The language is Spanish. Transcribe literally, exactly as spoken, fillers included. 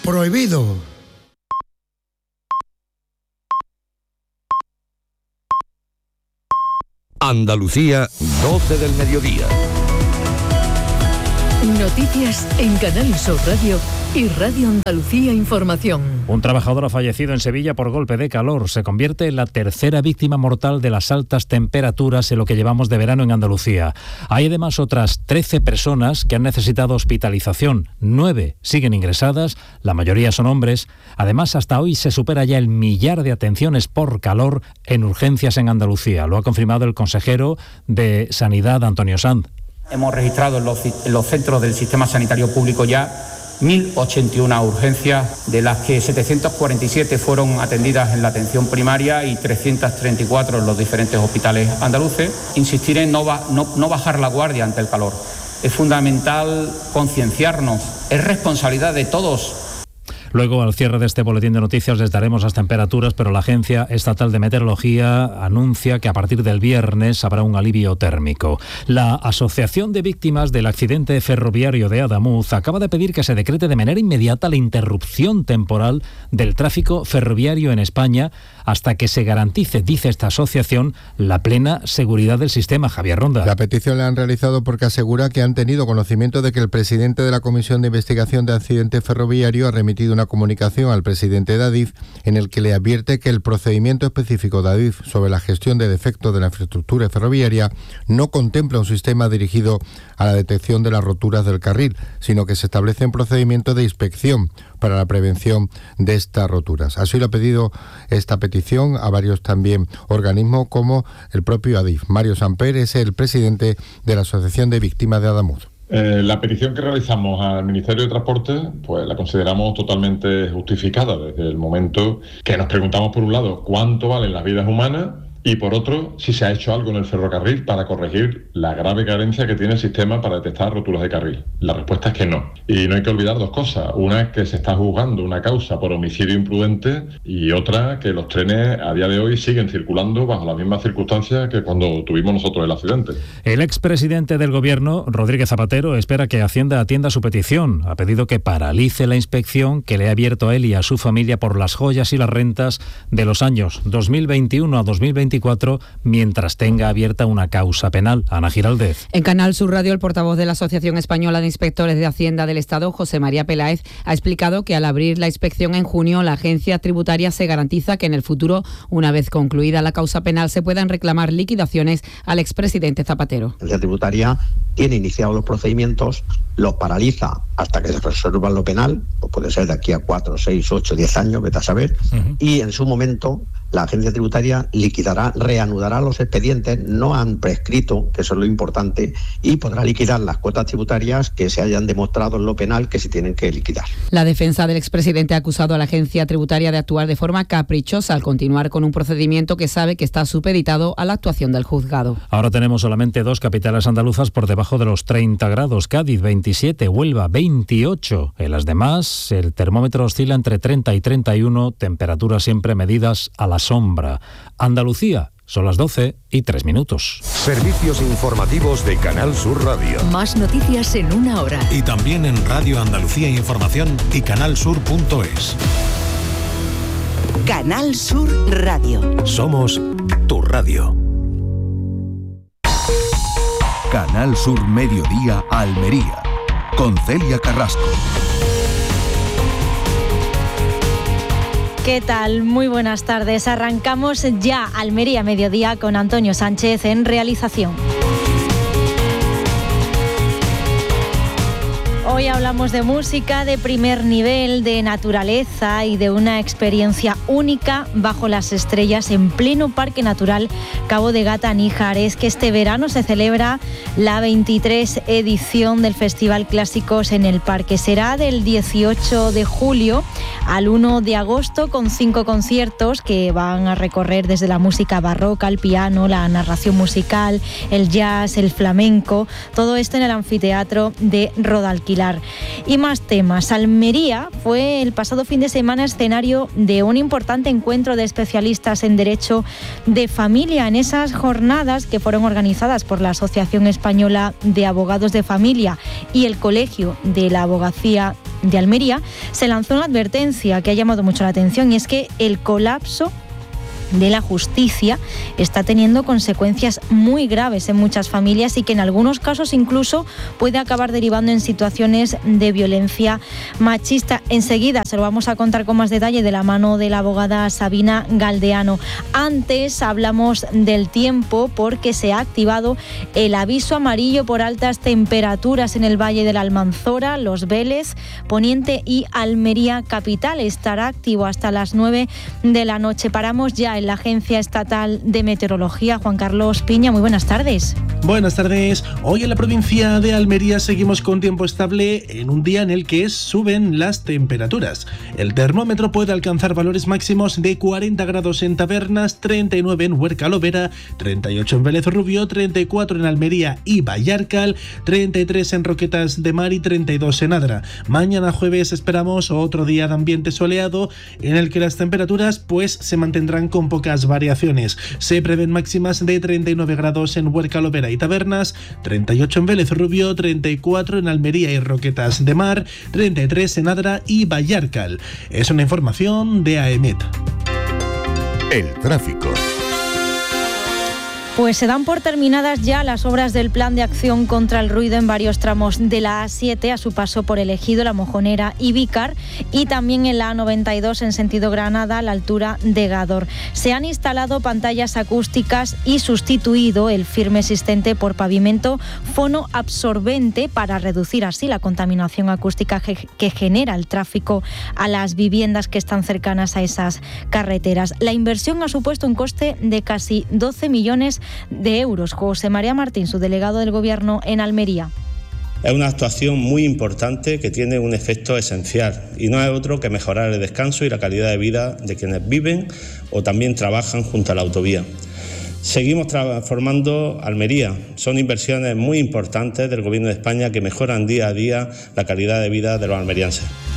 prohibido. Andalucía, doce del mediodía. Noticias en Canal Sur Radio y Radio Andalucía Información. Un trabajador ha fallecido en Sevilla por golpe de calor. Se convierte en la tercera víctima mortal de las altas temperaturas en lo que llevamos de verano en Andalucía. Hay además otras trece personas que han necesitado hospitalización. Nueve siguen ingresadas, la mayoría son hombres. Además, hasta hoy se supera ya el millar de atenciones por calor en urgencias en Andalucía. Lo ha confirmado el consejero de Sanidad, Antonio Sanz. Hemos registrado en los, en los centros del sistema sanitario público ya mil ochenta y una urgencias, de las que setecientas cuarenta y siete fueron atendidas en la atención primaria y trescientas treinta y cuatro en los diferentes hospitales andaluces. Insistir en no, ba, no, no bajar la guardia ante el calor. Es fundamental concienciarnos, es responsabilidad de todos. Luego, al cierre de este boletín de noticias, les daremos las temperaturas, pero la Agencia Estatal de Meteorología anuncia que a partir del viernes habrá un alivio térmico. La Asociación de Víctimas del Accidente Ferroviario de Adamuz acaba de pedir que se decrete de manera inmediata la interrupción temporal del tráfico ferroviario en España hasta que se garantice, dice esta asociación, la plena seguridad del sistema. Javier Ronda. La petición la han realizado porque asegura que han tenido conocimiento de que el presidente de la Comisión de Investigación de Accidente Ferroviario ha remitido una comunicación al presidente de Adif en el que le advierte que el procedimiento específico de Adif sobre la gestión de defectos de la infraestructura ferroviaria no contempla un sistema dirigido a la detección de las roturas del carril, sino que se establecen procedimientos de inspección para la prevención de estas roturas. Así lo ha pedido esta petición a varios también organismos como el propio Adif. Mario Samper es el presidente de la Asociación de Víctimas de Adamuz. Eh, la petición que realizamos al Ministerio de Transporte, pues la consideramos totalmente justificada desde el momento que nos preguntamos, por un lado, cuánto valen las vidas humanas y, por otro, si se ha hecho algo en el ferrocarril para corregir la grave carencia que tiene el sistema para detectar roturas de carril. La respuesta es que no. Y no hay que olvidar dos cosas. Una es que se está juzgando una causa por homicidio imprudente y otra que los trenes a día de hoy siguen circulando bajo las mismas circunstancias que cuando tuvimos nosotros el accidente. El expresidente del Gobierno, Rodríguez Zapatero, espera que Hacienda atienda su petición. Ha pedido que paralice la inspección que le ha abierto a él y a su familia por las joyas y las rentas de los años dos mil veintiuno a dos mil veinticuatro, mientras tenga abierta una causa penal. Ana Giraldez. En Canal Sur Radio, el portavoz de la Asociación Española de Inspectores de Hacienda del Estado, José María Peláez, ha explicado que al abrir la inspección en junio, la agencia tributaria se garantiza que en el futuro, una vez concluida la causa penal, se puedan reclamar liquidaciones al expresidente Zapatero. La agencia tributaria tiene iniciados los procedimientos, los paraliza hasta que se resuelva lo penal, pues puede ser de aquí a cuatro, seis, ocho, diez años, vete a saber, uh-huh. Y en su momento la agencia tributaria liquidará, reanudará los expedientes, no han prescrito, que eso es lo importante, y podrá liquidar las cuotas tributarias que se hayan demostrado en lo penal que se tienen que liquidar. La defensa del expresidente ha acusado a la agencia tributaria de actuar de forma caprichosa al continuar con un procedimiento que sabe que está supeditado a la actuación del juzgado. Ahora tenemos solamente dos capitales andaluzas por debajo de los treinta grados, Cádiz veintisiete, Huelva veintiocho. En las demás, el termómetro oscila entre treinta y treinta y uno, temperaturas siempre medidas a la sombra. Andalucía, son las doce y tres minutos. Servicios informativos de Canal Sur Radio. Más noticias en una hora. Y también en Radio Andalucía Información y canalsur punto es. Canal Sur Radio. Somos tu radio. Canal Sur Mediodía Almería, con Celia Carrasco. ¿Qué tal? Muy buenas tardes. Arrancamos ya Almería Mediodía con Antonio Sánchez en realización. Hoy hablamos de música de primer nivel, de naturaleza y de una experiencia única bajo las estrellas en pleno Parque Natural Cabo de Gata-Níjar. Es que este verano se celebra la veintitrés edición del Festival Clásicos en el Parque. Será del dieciocho de julio al uno de agosto con cinco conciertos que van a recorrer desde la música barroca, el piano, la narración musical, el jazz, el flamenco, todo esto en el anfiteatro de Rodalquilar. familiar. Y más temas. Almería fue el pasado fin de semana escenario de un importante encuentro de especialistas en derecho de familia. En esas jornadas, que fueron organizadas por la Asociación Española de Abogados de Familia y el Colegio de la Abogacía de Almería, se lanzó una advertencia que ha llamado mucho la atención, y es que el colapso de la justicia está teniendo consecuencias muy graves en muchas familias y que en algunos casos incluso puede acabar derivando en situaciones de violencia machista. Enseguida se lo vamos a contar con más detalle de la mano de la abogada Sabina Galdeano. Antes hablamos del tiempo, porque se ha activado el aviso amarillo por altas temperaturas en el Valle de la Almanzora, Los Vélez, Poniente y Almería capital. Estará activo hasta las nueve de la noche. Paramos ya en la Agencia Estatal de Meteorología. Juan Carlos Piña, muy buenas tardes. Buenas tardes. Hoy en la provincia de Almería seguimos con tiempo estable en un día en el que suben las temperaturas. El termómetro puede alcanzar valores máximos de cuarenta grados en Tabernas, treinta y nueve en Huerca Lovera, treinta y ocho en Vélez Rubio, treinta y cuatro en Almería y Vallarcal, treinta y tres en Roquetas de Mar y treinta y dos en Adra. Mañana jueves esperamos otro día de ambiente soleado en el que las temperaturas pues se mantendrán con pocas variaciones. Se prevén máximas de treinta y nueve grados en Huerca Lovera y Tabernas, treinta y ocho en Vélez Rubio, treinta y cuatro en Almería y Roquetas de Mar, treinta y tres en Adra y Vallarcal. Es una información de AEMET. El tráfico. Pues se dan por terminadas ya las obras del Plan de Acción contra el Ruido en varios tramos de la A siete a su paso por El Ejido, La Mojonera y Vícar, y también en la A noventa y dos en sentido Granada a la altura de Gádor. Se han instalado pantallas acústicas y sustituido el firme existente por pavimento fonoabsorbente para reducir así la contaminación acústica que genera el tráfico a las viviendas que están cercanas a esas carreteras. La inversión ha supuesto un coste de casi doce millones de euros. José María Martín, su delegado del Gobierno en Almería. Es una actuación muy importante que tiene un efecto esencial y no es otro que mejorar el descanso y la calidad de vida de quienes viven o también trabajan junto a la autovía. Seguimos transformando Almería. Son inversiones muy importantes del Gobierno de España que mejoran día a día la calidad de vida de los almerienses.